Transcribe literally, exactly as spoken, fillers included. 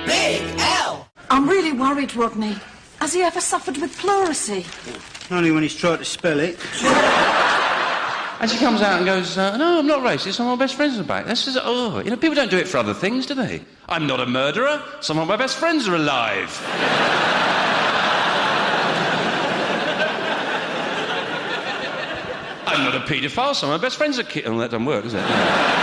Big L! I'm really worried, Rodney. Has he ever suffered with pleurisy? Only when he's tried to spell it. And she comes out and goes, uh, no, I'm not racist, some of my best friends are back. This is, oh, you know, people don't do it for other things, do they? I'm not a murderer, some of my best friends are alive. I'm not a paedophile, some of my best friends are ki- oh, that doesn't work, does it? No.